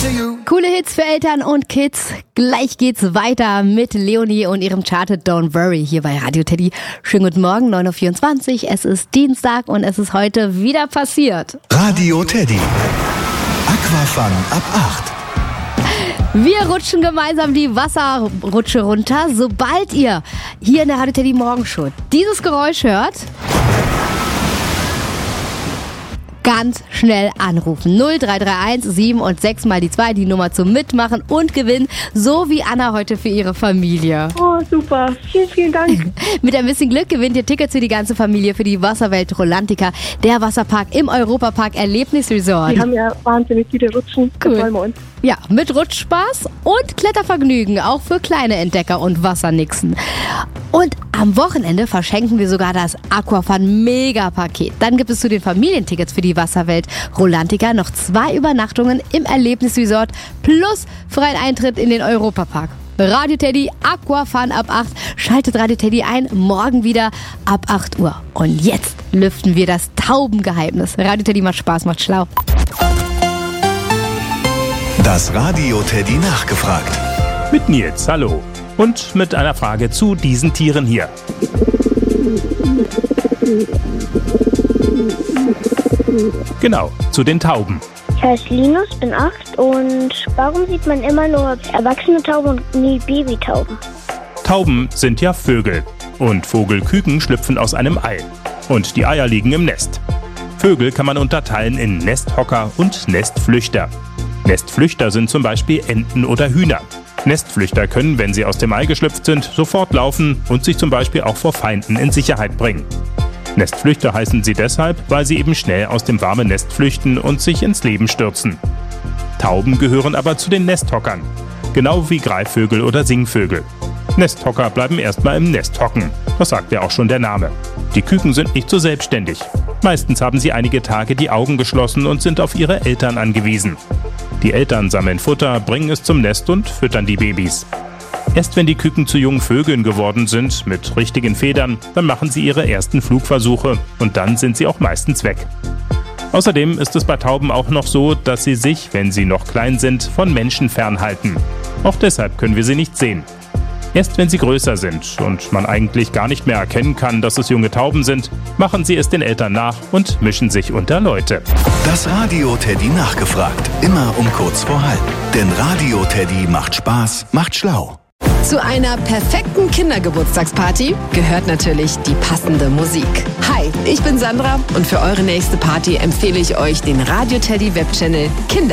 Coole Hits für Eltern und Kids. Gleich geht's weiter mit Leonie und ihrem Charted Don't Worry hier bei Radio Teddy. Schönen guten Morgen, 9.24 Uhr. Es ist Dienstag und es ist heute wieder passiert. Radio Teddy. Aquafun ab 8. Wir rutschen gemeinsam die Wasserrutsche runter. Sobald ihr hier in der Radio Teddy Morgenshow dieses Geräusch hört, ganz schnell anrufen. 0331 7 und 6 mal die 2, die Nummer zum Mitmachen und Gewinnen, so wie Anna heute für ihre Familie. Oh, super. Vielen, vielen Dank. Mit ein bisschen Glück gewinnt ihr Tickets für die ganze Familie für die Wasserwelt Rolantica, der Wasserpark im Europapark Erlebnisresort. Wir haben ja wahnsinnig viele Rutschen. Cool. Da freuen wir uns. Ja, mit Rutschspaß und Klettervergnügen, auch für kleine Entdecker und Wassernixen. Und am Wochenende verschenken wir sogar das Aquafun Mega-Paket. Dann gibt es zu den Familientickets für die Wasserwelt Rolantica noch 2 Übernachtungen im Erlebnisresort plus freien Eintritt in den Europapark. Radio Teddy, Aquafun ab 8. Schaltet Radio Teddy ein, morgen wieder ab 8 Uhr. Und jetzt lüften wir das Taubengeheimnis. Radio Teddy macht Spaß, macht schlau. Das Radio Teddy nachgefragt. Mit Nils, hallo. Und mit einer Frage zu diesen Tieren hier. Genau, zu den Tauben. Ich heiße Linus, bin 8 und warum sieht man immer nur erwachsene Tauben und nie Babytauben? Tauben sind ja Vögel und Vogelküken schlüpfen aus einem Ei und die Eier liegen im Nest. Vögel kann man unterteilen in Nesthocker und Nestflüchter. Nestflüchter sind zum Beispiel Enten oder Hühner. Nestflüchter können, wenn sie aus dem Ei geschlüpft sind, sofort laufen und sich zum Beispiel auch vor Feinden in Sicherheit bringen. Nestflüchter heißen sie deshalb, weil sie eben schnell aus dem warmen Nest flüchten und sich ins Leben stürzen. Tauben gehören aber zu den Nesthockern, genau wie Greifvögel oder Singvögel. Nesthocker bleiben erstmal im Nest hocken, das sagt ja auch schon der Name. Die Küken sind nicht so selbstständig. Meistens haben sie einige Tage die Augen geschlossen und sind auf ihre Eltern angewiesen. Die Eltern sammeln Futter, bringen es zum Nest und füttern die Babys. Erst wenn die Küken zu jungen Vögeln geworden sind, mit richtigen Federn, dann machen sie ihre ersten Flugversuche und dann sind sie auch meistens weg. Außerdem ist es bei Tauben auch noch so, dass sie sich, wenn sie noch klein sind, von Menschen fernhalten. Auch deshalb können wir sie nicht sehen. Erst wenn sie größer sind und man eigentlich gar nicht mehr erkennen kann, dass es junge Tauben sind, machen sie es den Eltern nach und mischen sich unter Leute. Das Radio Teddy nachgefragt. Immer um kurz vor halb. Denn Radio Teddy macht Spaß, macht schlau. Zu einer perfekten Kindergeburtstagsparty gehört natürlich die passende Musik. Hi, ich bin Sandra und für eure nächste Party empfehle ich euch den Radio Teddy Webchannel Kinder.